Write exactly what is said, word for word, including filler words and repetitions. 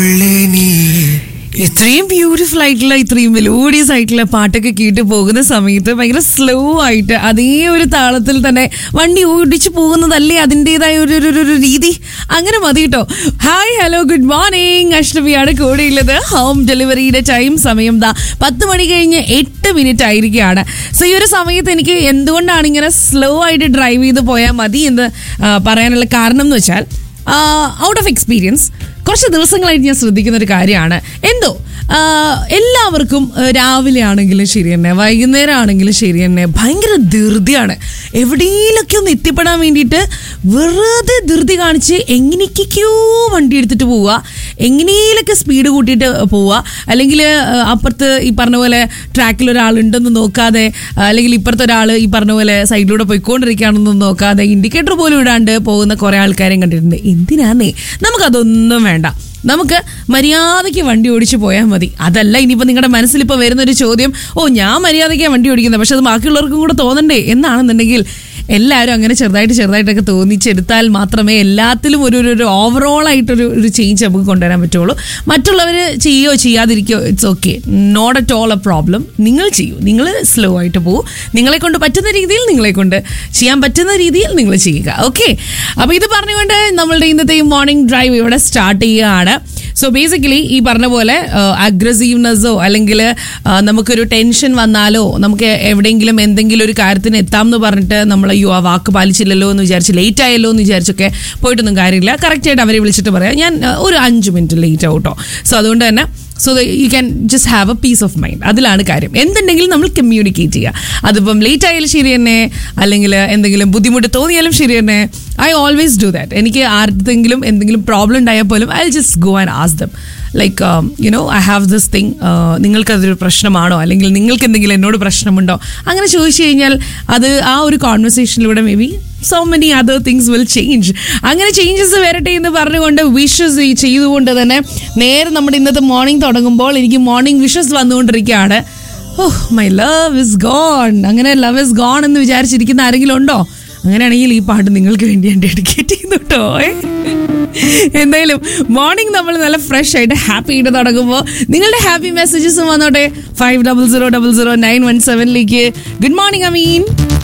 ഇത്രയും ബ്യൂട്ടിഫുൾ ആയിട്ടുള്ള ഇത്രയും മെലോഡിയസ് ആയിട്ടുള്ള പാട്ടൊക്കെ കേട്ട് പോകുന്ന സമയത്ത് ഭയങ്കര സ്ലോ ആയിട്ട് അതേ ഒരു താളത്തിൽ തന്നെ വണ്ടി ഓടിച്ചു പോകുന്നതല്ലേ അതിൻ്റെതായ ഒരു ഒരു രീതി. അങ്ങനെ മതി കേട്ടോ. ഹായ് ഹലോ ഗുഡ് മോർണിംഗ്, അഷ്ടമിയാണ് കൂടെയുള്ളത്. ഹോം ഡെലിവറിയുടെ ടൈം സമയം ദാ പത്ത് മണി കഴിഞ്ഞ് എട്ട് മിനിറ്റ് ആയിരിക്കുകയാണ്. സോ ഈ ഒരു സമയത്ത് എനിക്ക് എന്തുകൊണ്ടാണ് ഇങ്ങനെ സ്ലോ ആയിട്ട് ഡ്രൈവ് ചെയ്ത് പോയാൽ മതി എന്ന് പറയാനുള്ള കാരണം എന്ന് വെച്ചാൽ, ഔട്ട് ഓഫ് എക്സ്പീരിയൻസ് കുറച്ച് ദിവസങ്ങളായിട്ട് ഞാൻ ശ്രദ്ധിക്കുന്ന ഒരു കാര്യമാണ്. എന്തോ എല്ലാവർക്കും രാവിലെ ആണെങ്കിലും ശരി തന്നെ, വൈകുന്നേരം ആണെങ്കിലും ശരി തന്നെ, ഭയങ്കര ധൃതിയാണ്. എവിടെയെങ്കിലൊക്കെ ഒന്ന് എത്തിപ്പെടാൻ വേണ്ടിയിട്ട് വെറുതെ ധൃതി കാണിച്ച് എങ്ങനെയൊക്കെയോ വണ്ടി എടുത്തിട്ട് പോവുക, എങ്ങനെയൊക്കെ സ്പീഡ് കൂട്ടിയിട്ട് പോവുക, അല്ലെങ്കിൽ അപ്പുറത്ത് ഈ പറഞ്ഞ പോലെ ട്രാക്കിൽ ഒരാളുണ്ടെന്ന് നോക്കാതെ, അല്ലെങ്കിൽ ഇപ്പുറത്തെ ഒരാൾ ഈ പറഞ്ഞ പോലെ സൈഡിലൂടെ പോയിക്കൊണ്ടിരിക്കുകയാണെന്ന് നോക്കാതെ ഇൻഡിക്കേറ്റർ പോലും ഇടാണ്ട് പോകുന്ന കുറേ ആൾക്കാരെയും കണ്ടിട്ടുണ്ട്. എന്തിനാന്നേ, നമുക്കതൊന്നും വേണ്ട. നമുക്ക് മര്യാദയ്ക്ക് വണ്ടി ഓടിച്ച് പോയാൽ മതി. അതല്ല ഇനിയിപ്പോൾ നിങ്ങളുടെ മനസ്സിലിപ്പോൾ വരുന്നൊരു ചോദ്യം, ഓ ഞാൻ മര്യാദയ്ക്കാണ് വണ്ടി ഓടിക്കുന്നത് പക്ഷെ അത് ബാക്കിയുള്ളവർക്കും കൂടെ തോന്നണ്ടേ എന്നാണെന്നുണ്ടെങ്കിൽ, എല്ലാവരും അങ്ങനെ ചെറുതായിട്ട് ചെറുതായിട്ടൊക്കെ തോന്നിച്ചെടുത്താൽ മാത്രമേ എല്ലാത്തിലും ഒരു ഒരു ഓവറോൾ ആയിട്ടൊരു ഒരു ചേഞ്ച് നമുക്ക് കൊണ്ടുവരാൻ പറ്റുള്ളൂ. മറ്റുള്ളവർ ചെയ്യോ ചെയ്യാതിരിക്കോ it's okay, not at all A problem. നിങ്ങൾ ചെയ്യൂ, നിങ്ങൾ സ്ലോ ആയിട്ട് പോകൂ, നിങ്ങളെ കൊണ്ട് പറ്റുന്ന രീതിയിൽ, നിങ്ങളെ കൊണ്ട് ചെയ്യാൻ പറ്റുന്ന രീതിയിൽ നിങ്ങൾ ചെയ്യുക. ഓക്കെ, അപ്പോൾ ഇത് പറഞ്ഞുകൊണ്ട് നമ്മളുടെ ഇന്നത്തെ മോർണിംഗ് ഡ്രൈവ് ഇവിടെ സ്റ്റാർട്ട് ചെയ്യുകയാണ്. സോ ബേസിക്കലി ഈ പറഞ്ഞ പോലെ അഗ്രസീവ്നെസ്സോ അല്ലെങ്കിൽ നമുക്കൊരു ടെൻഷൻ വന്നാലോ, നമുക്ക് എവിടെയെങ്കിലും എന്തെങ്കിലും ഒരു കാര്യത്തിന് എത്താം എന്ന് പറഞ്ഞിട്ട് നമ്മൾ അയ്യോ ആ വാക്ക് പാലിച്ചില്ലല്ലോ എന്ന് വിചാരിച്ച്, ലേറ്റ് ആയല്ലോ എന്ന് വിചാരിച്ചൊക്കെ പോയിട്ടൊന്നും കാര്യമില്ല. കറക്റ്റായിട്ട് അവരെ വിളിച്ചിട്ട് പറയാം ഞാൻ ഒരു അഞ്ച് മിനിറ്റ് ലേറ്റ് ആവട്ടോ. സോ അതുകൊണ്ട് തന്നെ so you can just have A piece of mind. അതിലാണ് കാര്യം. എന്തുണ്ടെങ്കിലും നമ്മൾ കമ്മ്യൂണിക്കേറ്റ് ചെയ്യുക. അതിപ്പം ലേറ്റ് ആയാലും ശരി തന്നെ, അല്ലെങ്കിൽ എന്തെങ്കിലും ബുദ്ധിമുട്ട് തോന്നിയാലും ശരി തന്നെ, ഐ ഓൾവേസ് ഡു ദാറ്റ്. എനിക്ക് ആർക്കെങ്കിലും എന്തെങ്കിലും പ്രോബ്ലം ഉണ്ടായാൽ പോലും I just go and ask them like you know I have this thing, നിങ്ങൾക്കതൊരു പ്രശ്നമാണോ, അല്ലെങ്കിൽ നിങ്ങൾക്ക് എന്തെങ്കിലും എന്നോട് പ്രശ്നമുണ്ടോ, അങ്ങനെ ചോദിച്ചു കഴിഞ്ഞാൽ അത് ആ ഒരു കോൺവെർസേഷനിലൂടെ may be so many other things will change. അങ്ങനെ ചേഞ്ചസ് വരട്ടെ എന്ന് പറഞ്ഞുകൊണ്ട് വിഷസ് ചെയ്തുകൊണ്ട് തന്നെ നേരെ നമ്മുടെ ഇന്നത്തെ മോർണിംഗ് തുടങ്ങുമ്പോൾ എനിക്ക് മോർണിംഗ് വിഷസ് വന്നുകൊണ്ടിരിക്കുകയാണ്. Oh my love is gone. അങ്ങനെ ലവ് ഇസ് ഗോൺ എന്ന് വിചാരിച്ചിരിക്കുന്ന ആരെങ്കിലും ഉണ്ടോ? അങ്ങനെയാണെങ്കിൽ ഈ പാട്ട് നിങ്ങൾക്ക് വേണ്ടി ഞാൻ ഡെഡിക്കേറ്റ് ചെയ്യുന്നു കേട്ടോ. എന്തായാലും മോർണിംഗ് നമ്മൾ നല്ല ഫ്രഷ് ആയിട്ട് ഹാപ്പി ആയിട്ട് തുടങ്ങുമ്പോൾ നിങ്ങളുടെ ഹാപ്പി മെസ്സേജസും വന്നോട്ടെ five double zero double zero nine one സെവനിലേക്ക്. Good morning അമീൻ.